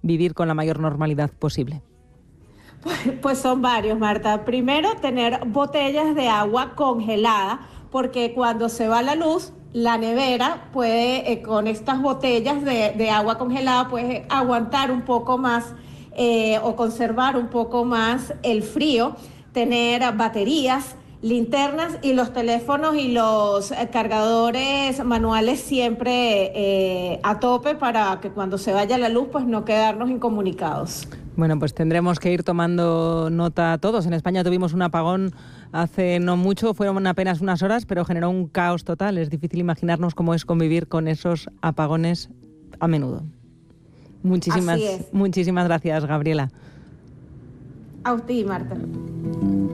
vivir con la mayor normalidad posible? Pues son varios, Marta. Primero, tener botellas de agua congelada, porque cuando se va la luz, la nevera puede, con estas botellas de agua congelada, puede aguantar un poco más o conservar un poco más el frío. Tener baterías, linternas y los teléfonos y los cargadores manuales siempre a tope para que cuando se vaya la luz, pues no quedarnos incomunicados. Bueno, pues tendremos que ir tomando nota todos. En España tuvimos un apagón hace no mucho, fueron apenas unas horas, pero generó un caos total. Es difícil imaginarnos cómo es convivir con esos apagones a menudo. Muchísimas gracias, Gabriela. A usted, Marta.